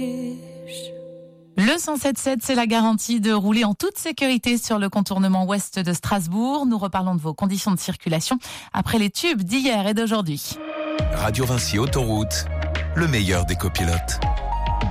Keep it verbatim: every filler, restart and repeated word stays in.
Le cent sept sept, c'est la garantie de rouler en toute sécurité sur le contournement ouest de Strasbourg. Nous reparlons de vos conditions de circulation après les tubes d'hier et d'aujourd'hui. Radio Vinci Autoroute, le meilleur des copilotes.